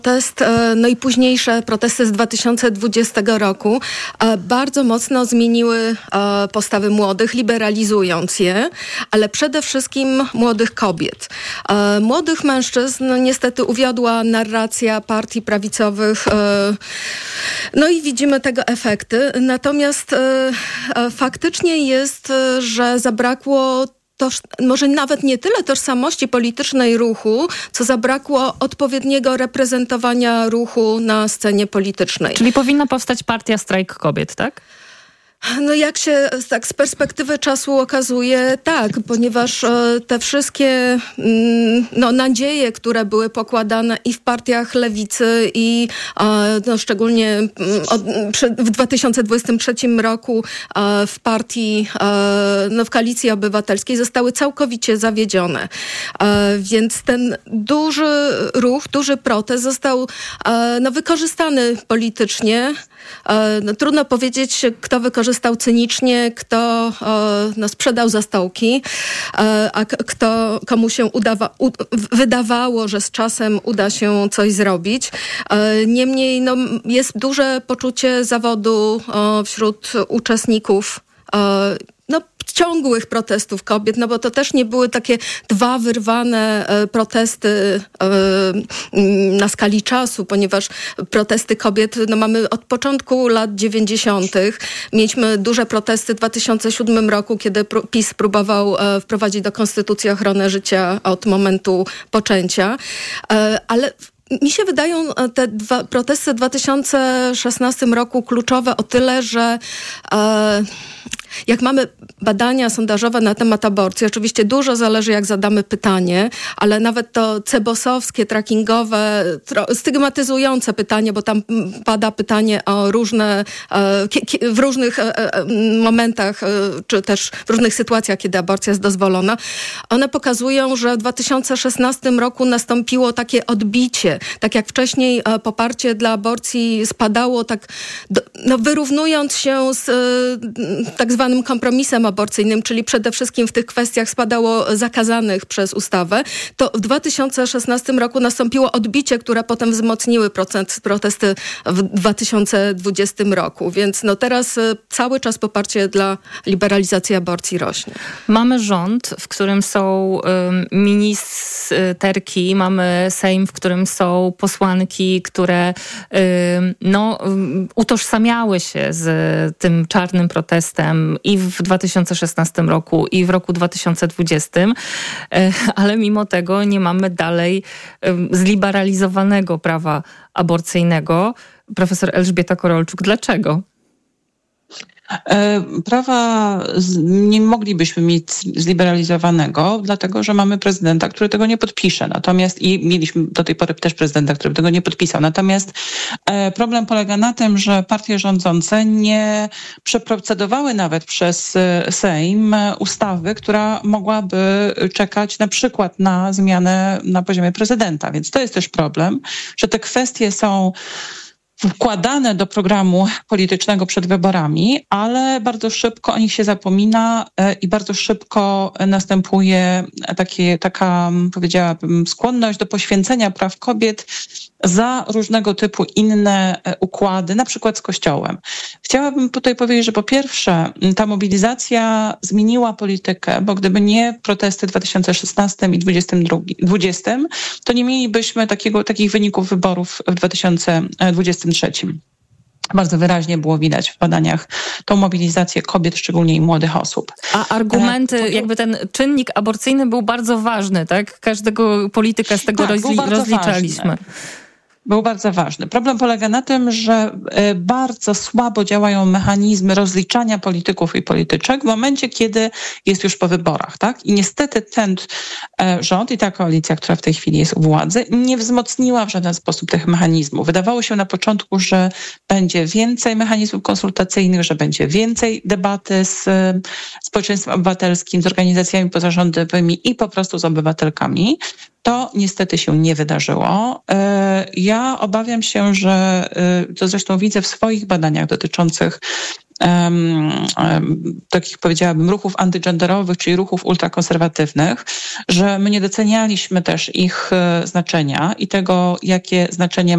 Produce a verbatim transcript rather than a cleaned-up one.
Protest, no i późniejsze protesty z dwa tysiące dwudziestego roku bardzo mocno zmieniły postawy młodych, liberalizując je, ale przede wszystkim młodych kobiet. Młodych mężczyzn no, niestety uwiodła narracja partii prawicowych, no i widzimy tego efekty. Natomiast faktycznie jest, że zabrakło Toż, może nawet nie tyle tożsamości politycznej ruchu, co zabrakło odpowiedniego reprezentowania ruchu na scenie politycznej. Czyli powinna powstać partia Strajk Kobiet, tak? No jak się tak z perspektywy czasu okazuje, tak, ponieważ e, te wszystkie mm, no, nadzieje, które były pokładane i w partiach lewicy i e, no, szczególnie mm, od, przy, w dwa tysiące dwudziestym trzecim roku e, w partii, e, no, w Koalicji Obywatelskiej zostały całkowicie zawiedzione. E, więc ten duży ruch, duży protest został e, no, wykorzystany politycznie. E, no, trudno powiedzieć, kto wykorzystał Stał cynicznie, kto no, sprzedał za stołki, a kto, komu się udawa, u, wydawało, że z czasem uda się coś zrobić. Niemniej no, jest duże poczucie zawodu wśród uczestników no, ciągłych protestów kobiet, no bo to też nie były takie dwa wyrwane e, protesty e, na skali czasu, ponieważ protesty kobiet no, mamy od początku lat dziewięćdziesiątych. Mieliśmy duże protesty w dwa tysiące siódmym roku, kiedy pr- PiS próbował e, wprowadzić do Konstytucji ochronę życia od momentu poczęcia, e, ale mi się wydają te dwa protesty w dwa tysiące szesnastym roku kluczowe o tyle, że e, jak mamy badania sondażowe na temat aborcji, oczywiście dużo zależy, jak zadamy pytanie, ale nawet to cebosowskie, trackingowe, tro, stygmatyzujące pytanie, bo tam pada pytanie o różne, e, ki, ki, w różnych e, e, momentach, e, czy też w różnych sytuacjach, kiedy aborcja jest dozwolona. One pokazują, że w dwa tysiące szesnastym roku nastąpiło takie odbicie. Tak jak wcześniej e, poparcie dla aborcji spadało, tak do, no, wyrównując się z e, tak zwanym kompromisem aborcyjnym, czyli przede wszystkim w tych kwestiach spadało zakazanych przez ustawę, to w dwa tysiące szesnastym roku nastąpiło odbicie, które potem wzmocniły procent, protesty w dwa tysiące dwudziestym roku. Więc no teraz e, cały czas poparcie dla liberalizacji aborcji rośnie. Mamy rząd, w którym są um, ministerki, mamy Sejm, w którym są posłanki, które um, no, um, utożsamiały się z tym czarnym protestem i w dwa tysiące szesnastym roku, i w roku dwa tysiące dwudziestym, ale mimo tego nie mamy dalej zliberalizowanego prawa aborcyjnego. Profesor Elżbieta Korolczuk, dlaczego? Prawa nie moglibyśmy mieć zliberalizowanego, dlatego że mamy prezydenta, który tego nie podpisze. Natomiast i mieliśmy do tej pory też prezydenta, który tego nie podpisał. Natomiast problem polega na tym, że partie rządzące nie przeprocedowały nawet przez Sejm ustawy, która mogłaby czekać na przykład na zmianę na poziomie prezydenta. Więc to jest też problem, że te kwestie są wkładane do programu politycznego przed wyborami, ale bardzo szybko o nich się zapomina i bardzo szybko następuje takie, taka, powiedziałabym, skłonność do poświęcenia praw kobiet za różnego typu inne układy, na przykład z Kościołem. Chciałabym tutaj powiedzieć, że po pierwsze ta mobilizacja zmieniła politykę, bo gdyby nie protesty w dwa tysiące szesnastym i dwa tysiące dwudziestym, to nie mielibyśmy takiego, takich wyników wyborów w dwa tysiące dwudziestym trzecim. Bardzo wyraźnie było widać w badaniach tą mobilizację kobiet, szczególnie i młodych osób. A argumenty, jakby ten czynnik aborcyjny był bardzo ważny, tak? Każdego polityka z tego tak, rozli- rozliczaliśmy. Ważny. Był bardzo ważny. Problem polega na tym, że bardzo słabo działają mechanizmy rozliczania polityków i polityczek w momencie, kiedy jest już po wyborach, tak? I niestety ten rząd i ta koalicja, która w tej chwili jest u władzy, nie wzmocniła w żaden sposób tych mechanizmów. Wydawało się na początku, że będzie więcej mechanizmów konsultacyjnych, że będzie więcej debaty z społeczeństwem obywatelskim, z organizacjami pozarządowymi i po prostu z obywatelkami. To niestety się nie wydarzyło. Ja obawiam się, że to zresztą widzę w swoich badaniach dotyczących um, um, takich, powiedziałabym, ruchów antygenderowych, czyli ruchów ultrakonserwatywnych, że my nie docenialiśmy też ich znaczenia i tego, jakie znaczenie